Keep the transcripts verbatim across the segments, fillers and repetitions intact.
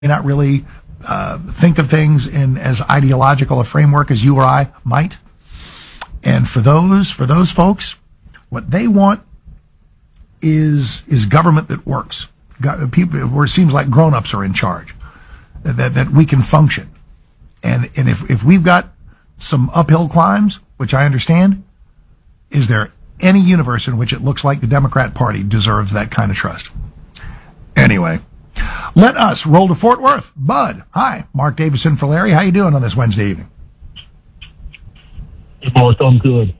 not really uh, think of things in as ideological a framework as you or I might. And for those for those folks, what they want is is government that works. Got, people where it seems like grown-ups are in charge, that that we can function. And and if if we've got some uphill climbs, which I understand, is there any universe in which it looks like the Democrat Party deserves that kind of trust? Anyway, let us roll to Fort Worth. Bud, hi. Mark Davis in for Larry. How you doing on this Wednesday evening? Mark, I'm good.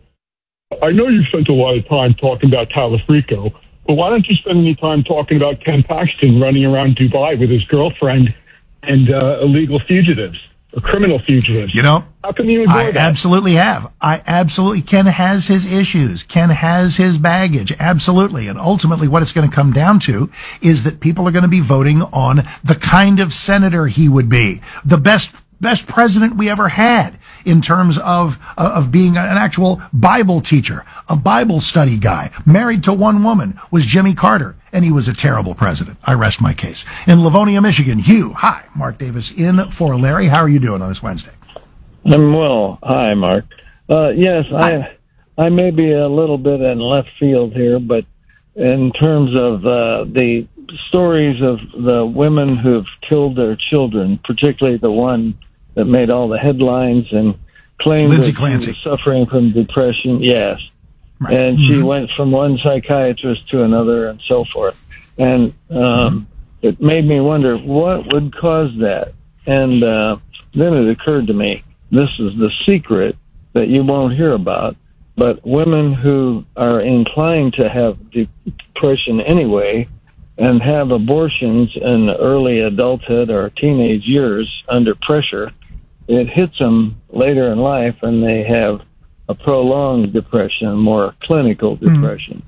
I know you spent a lot of time talking about Talafrico, but why don't you spend any time talking about Ken Paxton running around Dubai with his girlfriend and uh, illegal fugitives, or criminal fugitives? You know, how come you ignore I that? absolutely have. I absolutely, Ken has his issues. Ken has his baggage. Absolutely. And ultimately what it's going to come down to is that people are going to be voting on the kind of senator he would be. The best, best president we ever had in terms of, uh, of being an actual Bible teacher, a Bible study guy, married to one woman, was Jimmy Carter. And he was a terrible president. I rest my case. In Livonia, Michigan, Hugh, hi. Mark Davis in for Larry. How are you doing on this Wednesday? I'm well. Hi, Mark. Uh, yes, I I may be a little bit in left field here, but in terms of uh, the stories of the women who've killed their children, particularly the one that made all the headlines and claimed Lindsay that Clancy. she was suffering from depression, yes. Right. And Mm-hmm. she went from one psychiatrist to another and so forth. And um, mm-hmm. it made me wonder what would cause that. And uh, then it occurred to me, this is the secret that you won't hear about, but women who are inclined to have depression anyway and have abortions in early adulthood or teenage years under pressure, it hits them later in life and they have a prolonged depression, more clinical depression.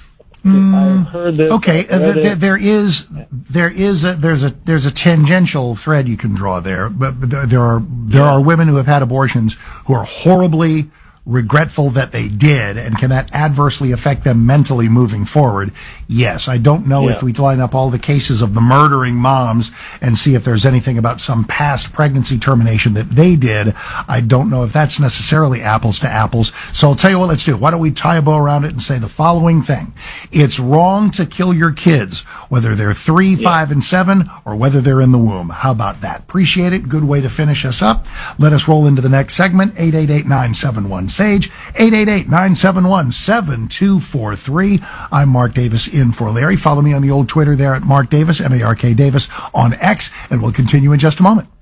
Mm. I've heard that. Okay, uh, th- th- there is there is a, there's a there's a tangential thread you can draw there, but, but there are there yeah. are women who have had abortions who are horribly regretful that they did, and can that adversely affect them mentally moving forward? Yes. I don't know yeah. if we line up all the cases of the murdering moms and see if there's anything about some past pregnancy termination that they did. I don't know if that's necessarily apples to apples. So I'll tell you what, let's do. Why don't we tie a bow around it and say the following thing. It's wrong to kill your kids, whether they're three, yeah. five, and seven, or whether they're in the womb. How about that? Appreciate it. Good way to finish us up. Let us roll into the next segment. eight eight eight, nine seven one, SAGE, eight eight eight, nine seven one, seven two four three. I'm Mark Davis in for Larry. Follow me on the old Twitter there at Mark Davis, M A R K Davis on X, and we'll continue in just a moment.